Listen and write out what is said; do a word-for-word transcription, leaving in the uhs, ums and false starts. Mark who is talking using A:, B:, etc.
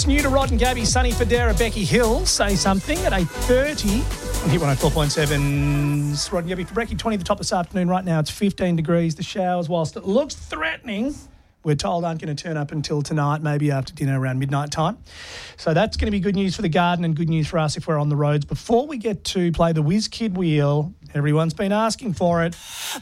A: It's new to Rod and Gabby, sunny for Dara, Becky Hill. Say something at eight thirty. On Hit one oh four point seven. Rod and Gabby for Becky, twenty at the top this afternoon. Right now it's fifteen degrees. The showers, whilst it looks threatening, we're told aren't going to turn up until tonight, maybe after dinner around midnight time. So that's going to be good news for the garden and good news for us if we're on the roads. Before we get to play the Whiz Kid Wheel, everyone's been asking for it.